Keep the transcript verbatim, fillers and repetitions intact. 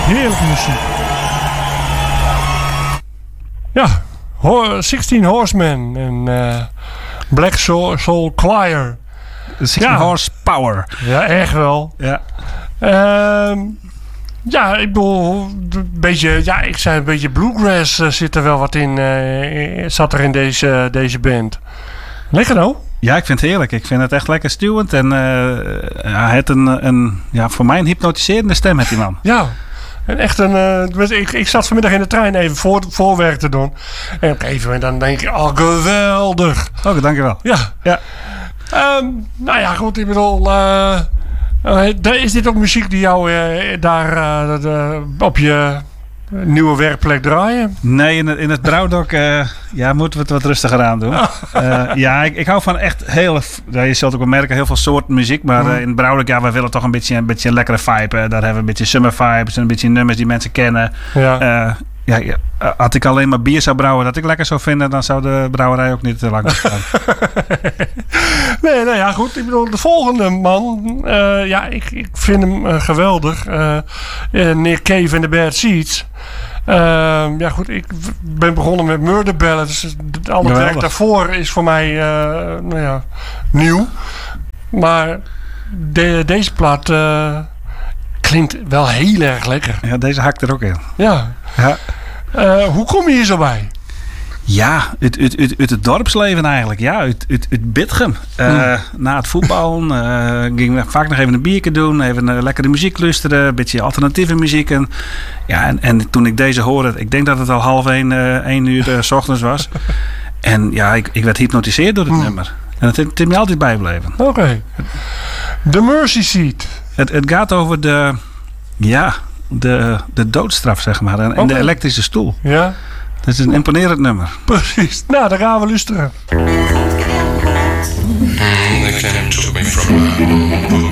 Heerlijke muziek. Ja, zestien Horsemen en uh, Black Soul, Soul Choir. zestien ja. Horse Power. Ja, echt wel. Ja. Uh, ja, ik bedoel, een beetje, ja, ik zei een beetje bluegrass uh, zit er wel wat in, uh, zat er in deze, deze band. Lekker nou? Ja, ik vind het heerlijk. Ik vind het echt lekker stuwend. En uh, hij heeft een, een, ja, voor mij een hypnotiserende stem, heeft die man. Ja. En echt een, uh, ik, ik zat vanmiddag in de trein even voor, voorwerk te doen. En op een gegeven moment dan denk ik, oh geweldig. Oké, dankjewel. Ja. ja. Um, nou ja, goed, ik bedoel, uh, uh, is dit ook muziek die jou uh, daar uh, de, op je nieuwe werkplek draaien? Nee, in het, in het brouwdok uh, ja, moeten we het wat rustiger aan doen. uh, ja, ik, ik hou van echt heel, ja, je zult ook wel merken, heel veel soorten muziek. Maar uh, in het brouwdok, ja, we willen toch een beetje een, beetje een lekkere vibe. Uh, daar hebben we een beetje summer vibes en een beetje nummers die mensen kennen. Ja. Uh, ja, ja, had ik alleen maar bier zou brouwen dat ik lekker zou vinden, dan zou de brouwerij ook niet te lang staan. nee, nou ja, goed. Ik bedoel, de volgende man, uh, ja, ik, ik vind hem uh, geweldig. Uh, uh, Nick Cave en de Bad Seeds. Uh, ja, goed, ik ben begonnen met Murder Ballads. Dus al het werk daarvoor is voor mij, uh, nou ja, nieuw. Maar de, deze plaat uh, klinkt wel heel erg lekker. Ja, deze hakt er ook in. Ja. ja. Uh, hoe kom je hier zo bij? Ja, uit, uit, uit, uit het dorpsleven eigenlijk. Ja, uit, uit, uit Bitgem. Uh, mm. Na het voetballen uh, ging ik vaak nog even een biertje doen. Even uh, lekkere muziek luisteren. Een beetje alternatieve muziek. En, ja, en, en toen ik deze hoorde, ik denk dat het al half één, uh, één uur uh, 's ochtends was. En ja, ik, ik werd hypnotiseerd door het mm. nummer. En het, het is me altijd bijgebleven. Oké. Okay. The Mercy Seat. Het, het gaat over de, ja, de, de doodstraf, zeg maar. En, okay. en de elektrische stoel. Ja. Het is een imponerend nummer. Precies. Nou, dan gaan we luisteren. Mm, they came and took me from her.